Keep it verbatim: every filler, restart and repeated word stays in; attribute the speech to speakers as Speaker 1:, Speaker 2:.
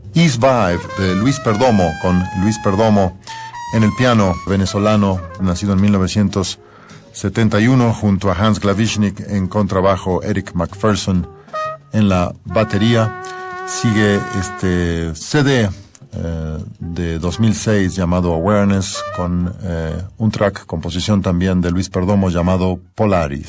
Speaker 1: Ease Vibe de Luis Perdomo, con Luis Perdomo en el piano, venezolano, nacido en mil novecientos setenta y uno, junto a Hans Glavishnik en contrabajo, Eric McPherson en la batería. Sigue este C D eh, de dos mil seis llamado Awareness, con eh, un track, composición también de Luis Perdomo, llamado Polaris.